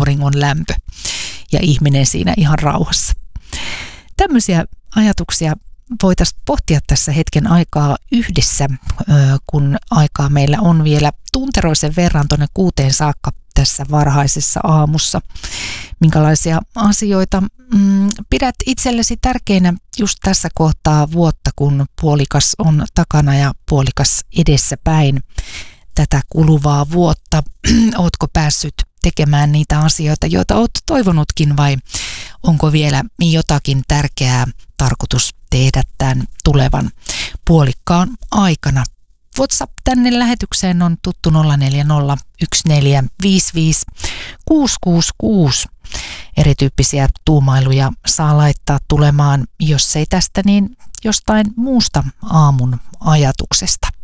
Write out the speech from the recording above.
auringon lämpö ja ihminen siinä ihan rauhassa. Tämmöisiä ajatuksia voitaisiin pohtia tässä hetken aikaa yhdessä, kun aikaa meillä on vielä tunteroisen verran tuonne 6 saakka tässä varhaisessa aamussa. Minkälaisia asioita pidät itsellesi tärkeinä just tässä kohtaa vuotta, kun puolikas on takana ja puolikas edessä päin tätä kuluvaa vuotta? Ootko päässyt tekemään niitä asioita, joita oot toivonutkin, vai onko vielä jotakin tärkeää tarkoitus tehdä tämän tulevan puolikkaan aikana? WhatsApp tänne lähetykseen on tuttu 040 1455 666. Erityyppisiä tuumailuja saa laittaa tulemaan, jos ei tästä, niin jostain muusta aamun ajatuksesta.